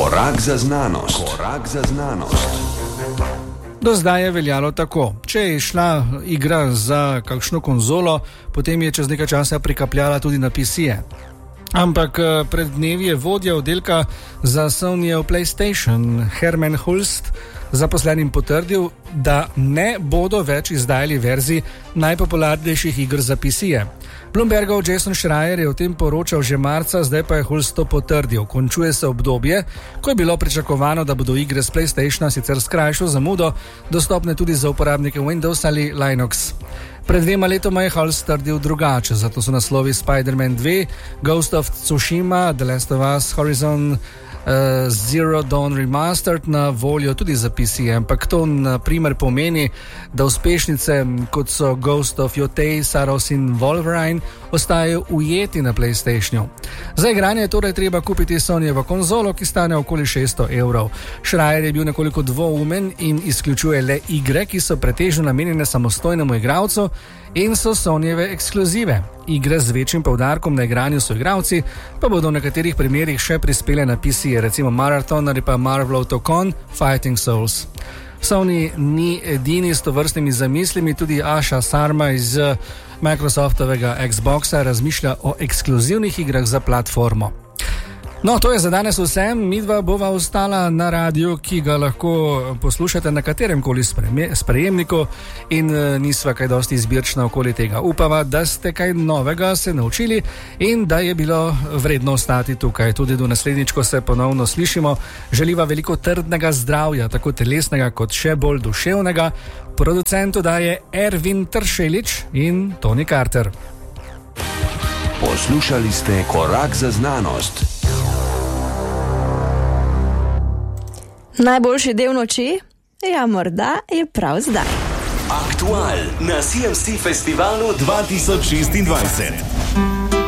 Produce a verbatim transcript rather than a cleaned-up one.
Korak za znanost. Korak za znanost. Do zdaj je veljalo tako. Če je šla igra za kakšno konzolo, potem je čez nekaj časa prikapljala tudi na P C-je. Ampak pred dnevi je vodja oddelka za Sonyjev PlayStation Herman Hulst zaposlenim potrdil, da ne bodo več izdajali verzij najpopularnejših iger za P C-je. Bloombergov Jason Schreier je o tem poročal že marca, zdaj pa je Hulst to potrdil. Končuje se obdobje, ko je bilo pričakovano, da bodo igre z PlayStationa sicer s krajšo zamudo dostopne tudi za uporabnike Windows ali Linux. Pred dvema letoma je Hulst trdil drugače, zato so naslovi Spider-Man dva, Ghost of Tsushima, The Last of Us, Horizon Uh, Zero Dawn Remastered na voljo tudi za P C, ampak to na primer pomeni, da uspešnice kot so Ghost of Yotei, Saros in Wolverine ostajajo ujeti na PlayStationu. Za igranje je torej treba kupiti Sonyjevo konzolo, ki stane okoli šeststo evrov. Schreier je bil nekoliko dvoumen in izključuje le igre, ki so pretežno namenjene samostojnemu igralcu in so Sonyjeve ekskluzive. Igre z večjim poudarkom na igranju so igralci, pa bodo v nekaterih primerih še prispele na P C, recimo Marathon ali pa Marvelov Tokon Fighting Souls. Sony ni edini s tovrstnimi zamislimi, tudi Asha Sarma iz Microsoftovega Xboxa razmišlja o ekskluzivnih igrah za platformo. No, to je za danes vse. Midva bova ostala na radiju, ki ga lahko poslušate na katerem koli sprejemniku in nisva kaj dosti izbirčna okoli tega. Upava, da ste kaj novega se naučili in da je bilo vredno ostati tukaj. Tudi do naslednjič, ko se ponovno slišimo, želiva veliko trdnega zdravja, tako telesnega kot še bolj duševnega. Producentu daje Ervin Tršelič in Tony Carter. Poslušali ste Korak za znanost. Najboljši del noči? Ja, morda je prav zdaj. Aktual na C M C Festivalu dva tisoč šestindvajset.